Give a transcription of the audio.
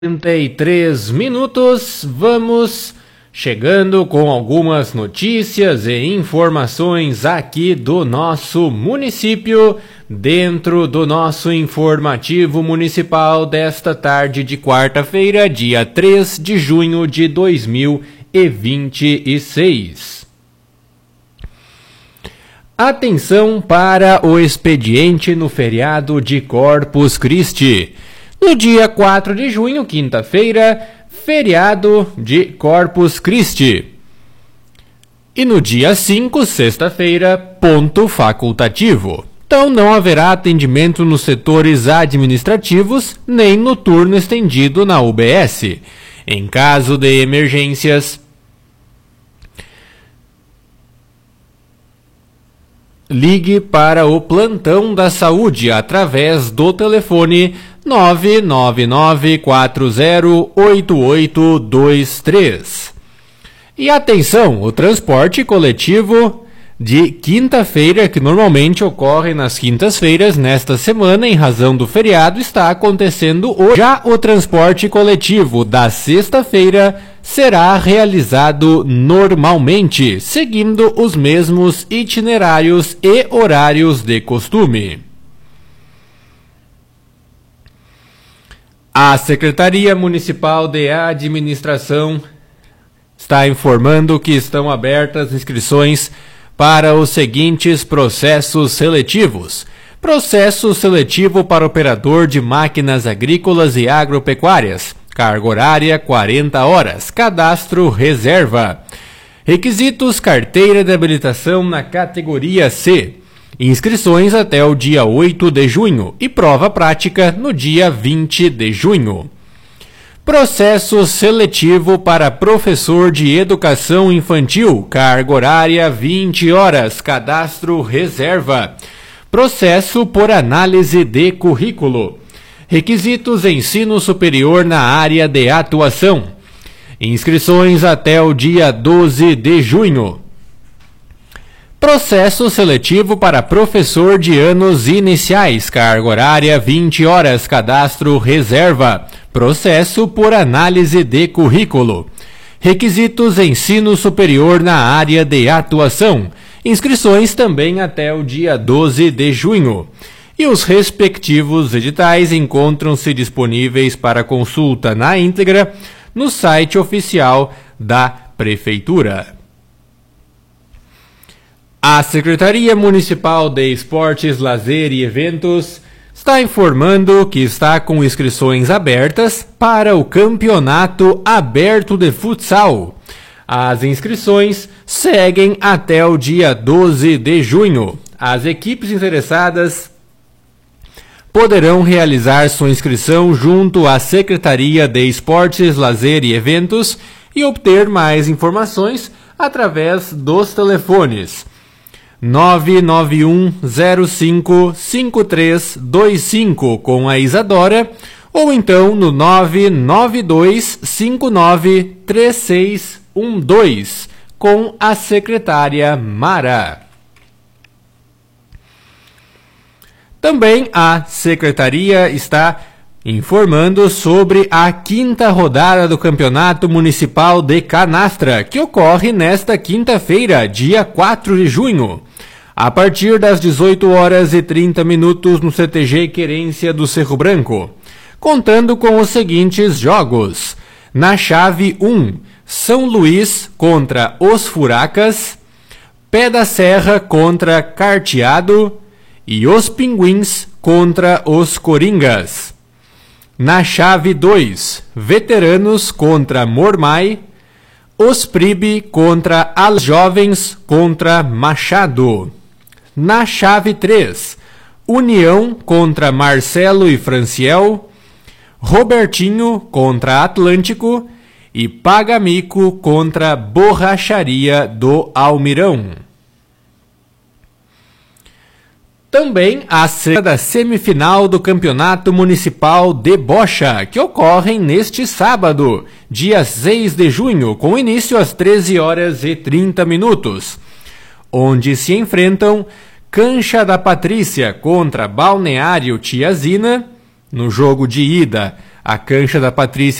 33 minutos, vamos chegando com algumas notícias e informações aqui do nosso município, dentro do nosso informativo municipal desta tarde de quarta-feira, dia 3 de junho de 2026. Atenção para o expediente no feriado de Corpus Christi. No dia 4 de junho, quinta-feira, feriado de Corpus Christi. E no dia 5, sexta-feira, ponto facultativo. Então não haverá atendimento nos setores administrativos, nem no turno estendido na UBS. Em caso de emergências, ligue para o plantão da saúde através do telefone 999408823. E atenção, o transporte coletivo de quinta-feira, que normalmente ocorre nas quintas-feiras, nesta semana, em razão do feriado, está acontecendo hoje. Já o transporte coletivo da sexta-feira será realizado normalmente, seguindo os mesmos itinerários e horários de costume. A Secretaria Municipal de Administração está informando que estão abertas inscrições para os seguintes processos seletivos. Processo seletivo para operador de máquinas agrícolas e agropecuárias. Carga horária 40 horas. Cadastro reserva. Requisitos: carteira de habilitação na categoria C. Inscrições até o dia 8 de junho e prova prática no dia 20 de junho. Processo seletivo para professor de educação infantil. Carga horária 20 horas. Cadastro reserva. Processo por análise de currículo. Requisitos: ensino superior na área de atuação. Inscrições até o dia 12 de junho. Processo seletivo para professor de anos iniciais. Carga horária 20 horas. Cadastro reserva. Processo por análise de currículo. Requisitos: ensino superior na área de atuação. Inscrições também até o dia 12 de junho. E os respectivos editais encontram-se disponíveis para consulta na íntegra no site oficial da Prefeitura. A Secretaria Municipal de Esportes, Lazer e Eventos está informando que está com inscrições abertas para o Campeonato Aberto de Futsal. As inscrições seguem até o dia 12 de junho. As equipes interessadas poderão realizar sua inscrição junto à Secretaria de Esportes, Lazer e Eventos e obter mais informações através dos telefones 991055325 com a Isadora ou então no 992593612 com a secretária Mara. Também a Secretaria está informando sobre a quinta rodada do Campeonato Municipal de Canastra, que ocorre nesta quinta-feira, dia 4 de junho, a partir das 18 horas e 30 minutos no CTG Querência do Cerro Branco, contando com os seguintes jogos. Na chave 1, São Luís contra os Furacas, Pé da Serra contra Carteado e os Pinguins contra os Coringas. Na chave 2, Veteranos contra Mormai, os Pribe contra As Jovens contra Machado. Na chave 3, União contra Marcelo e Franciel, Robertinho contra Atlântico e Pagamico contra Borracharia do Almirão. Também a da semifinal do Campeonato Municipal de Bocha, que ocorrem neste sábado, dia 6 de junho, com início às 13 horas e 30 minutos, onde se enfrentam Cancha da Patrícia contra Balneário Tiazina, no jogo de ida A cancha da Patrícia